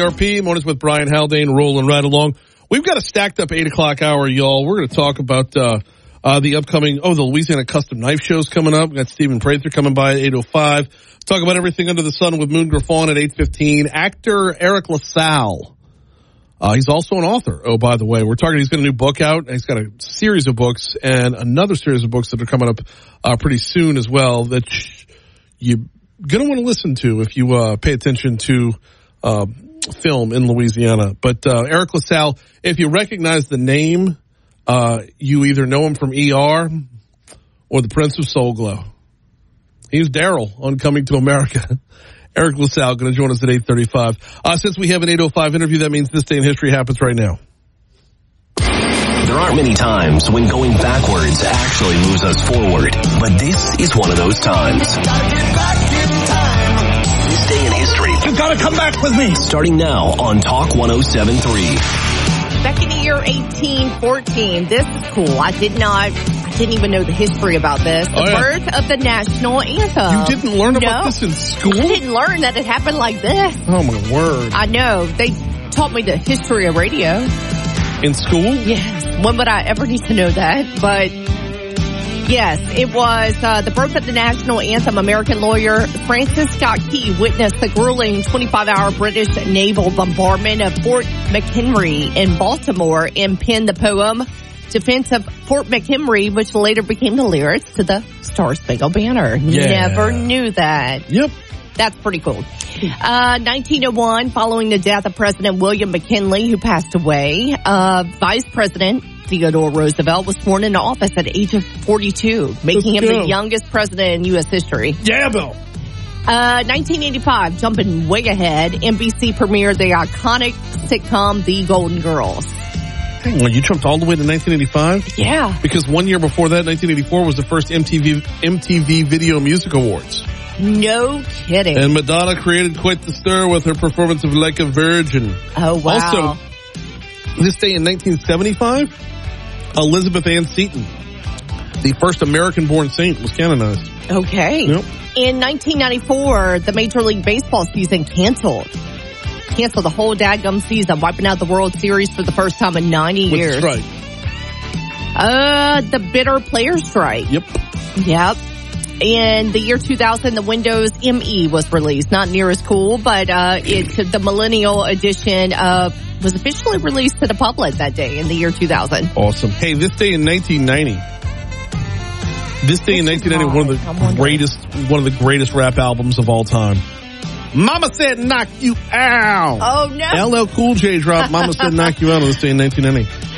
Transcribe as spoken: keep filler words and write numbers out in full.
R P, mornings with Brian Haldane, rolling right along. We've got a stacked up eight o'clock hour, y'all. We're going to talk about uh, uh the upcoming, oh, the Louisiana Custom Knife Show's coming up. We've got Stephen Prather coming by at eight oh five. Talk about everything under the sun with Moon Griffon at eight fifteen. Actor Eric LaSalle. Uh, he's also an author. Oh, by the way, we're talking, he's got a new book out. He's got a series of books and another series of books that are coming up uh, pretty soon as well that you're going to want to listen to if you uh, pay attention to uh, film in Louisiana. But uh, Eric LaSalle, if you recognize the name, uh, you either know him from E R or The Prince of Soul Glow. He's Daryl on Coming to America. Eric LaSalle going to join us at eight thirty-five. Uh, since we have an eight oh five interview, that means This Day in History happens right now. There aren't many times when going backwards actually moves us forward, but this is one of those times. This Day in History. You've got to come back with me. Starting now on Talk one oh seven point three. Back in the year eighteen fourteen, this is cool. I did not, I didn't even know the history about this. The oh, yeah. birth of the national anthem. You didn't learn about no. this in school? I didn't learn that it happened like this. Oh, my word. I know. They taught me the history of radio. In school? Yes. When would I ever need to know that? But yes, it was uh, the birth of the national anthem. American lawyer Francis Scott Key witnessed the grueling twenty-five hour British naval bombardment of Fort McHenry in Baltimore and penned the poem Defense of Fort McHenry, which later became the lyrics to the Star Spangled Banner. Yeah. Never knew that. Yep. That's pretty cool. Uh, nineteen oh one, following the death of President William McKinley, who passed away, uh, Vice President Theodore Roosevelt was sworn into office at the age of forty-two, making him the youngest president in U S history. Yeah, Bill. Uh, nineteen eighty-five, jumping way ahead, N B C premiered the iconic sitcom The Golden Girls. Well, you jumped all the way to nineteen eighty-five? Yeah. Because one year before that, nineteen eighty-four, was the first M T V M T V Video Music Awards. No kidding. And Madonna created quite the stir with her performance of Like a Virgin. Oh, wow. Also, this day in nineteen seventy-five, Elizabeth Ann Seton, the first American-born saint, was canonized. Okay. Yep. In nineteen ninety-four, the Major League Baseball season canceled. Canceled the whole dadgum season, wiping out the World Series for the first time in ninety years. What's the strike? Uh, the bitter player strike. Yep. Yep. In the year two thousand, the Windows M E was released. Not near as cool, but uh, it the Millennial Edition uh, was officially released to the public that day in the year two thousand. Awesome. Hey, this day in nineteen ninety. This day in nineteen ninety, one of the greatest, one of the greatest rap albums of all time. Mama Said Knock You Out. Oh, no. L L Cool J dropped Mama Said Knock You Out on this day in nineteen ninety.